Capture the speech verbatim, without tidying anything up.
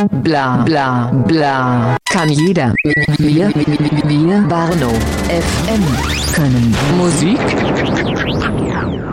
Bla bla bla. Kann jeder. Wir, wir, Warnow F M können Musik